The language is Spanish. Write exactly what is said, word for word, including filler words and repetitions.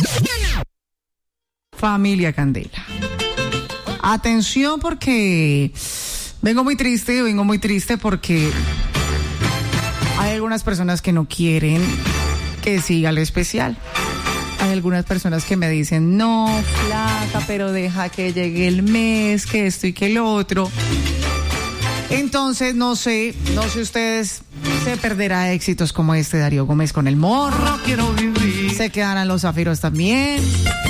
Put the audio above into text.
Familia Candela. Atención porque vengo muy triste, vengo muy triste porque hay algunas personas que no quieren que siga el especial. Hay algunas personas que me dicen, no, flaca, pero deja que llegue el mes, que esto y que lo otro. Entonces, no sé, no sé ustedes, se perderá éxitos como este Darío Gómez con El Morro. No quiero vivir. Se quedarán los zafiros también.